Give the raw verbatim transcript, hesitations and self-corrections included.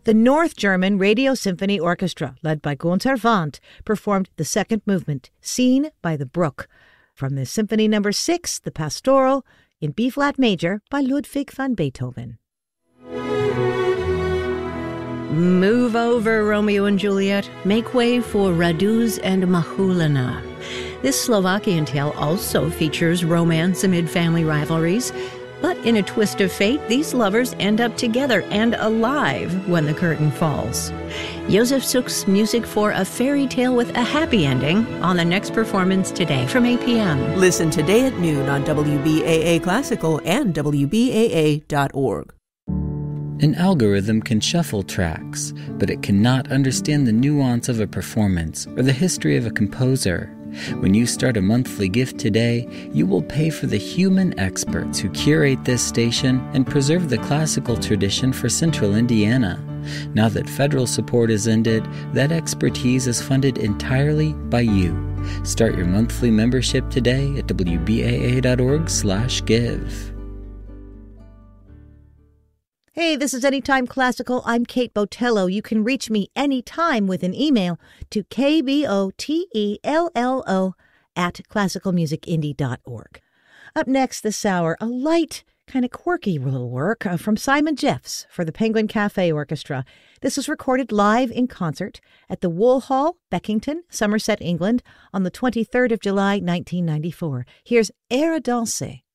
The North German Radio Symphony Orchestra, led by Gunther Wandt, performed the second movement, Seen by the Brook, from the Symphony Number Six, the Pastoral, in B-flat major by Ludwig van Beethoven. Move over, Romeo and Juliet. Make way for Raduz and Mahulina. This Slovakian tale also features romance amid family rivalries. But in a twist of fate, these lovers end up together and alive when the curtain falls. Josef Suk's music for A Fairy Tale with a Happy Ending on the next performance today from eight p.m. Listen today at noon on W B A A Classical and W B A A dot org. An algorithm can shuffle tracks, but it cannot understand the nuance of a performance or the history of a composer. When you start a monthly gift today, you will pay for the human experts who curate this station and preserve the classical tradition for Central Indiana. Now that federal support has ended, that expertise is funded entirely by you. Start your monthly membership today at W B A A dot org slash give. Hey, this is Anytime Classical. I'm Kate Botello. You can reach me anytime with an email to K B O T E L L O at classical music indie dot org. Up next this hour, a light, kind of quirky little work uh, from Simon Jeffs for the Penguin Cafe Orchestra. This was recorded live in concert at the Wool Hall, Beckington, Somerset, England, on the twenty-third of July, nineteen ninety-four. Here's Air à danser.